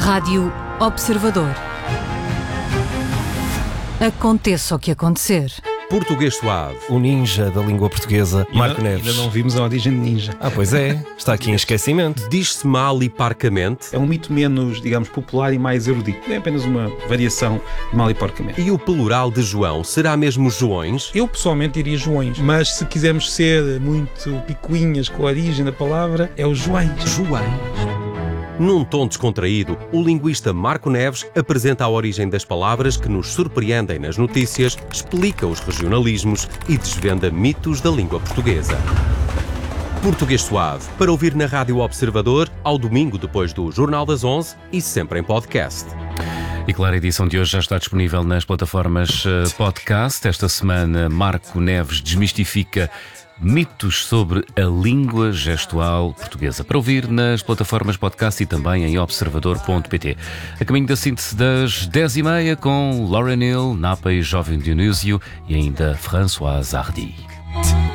Rádio Observador. Aconteça o que acontecer. Português Suave. O ninja da língua portuguesa, Marco Neves. Ainda não vimos a origem de ninja. Pois é, está aqui em esquecimento. Diz-se mal e parcamente. É um mito menos, digamos, popular e mais erudito. É apenas uma variação de mal e porcamente. E o plural de João será mesmo Joões? Eu pessoalmente diria Joões, mas se quisermos ser muito picuinhas com a origem da palavra, é o Joões. Joões. Num tom descontraído, o linguista Marco Neves apresenta a origem das palavras que nos surpreendem nas notícias, explica os regionalismos e desvenda mitos da língua portuguesa. Português Suave, para ouvir na Rádio Observador, ao domingo depois do Jornal das 11 e sempre em podcast. E claro, a edição de hoje já está disponível nas plataformas podcast. Esta semana, Marco Neves desmistifica mitos sobre a língua gestual portuguesa. Para ouvir nas plataformas podcast e também em observador.pt. A caminho da síntese das 10h30 com Laura Neal, Napa e Jovem Dionísio e ainda Françoise Hardy.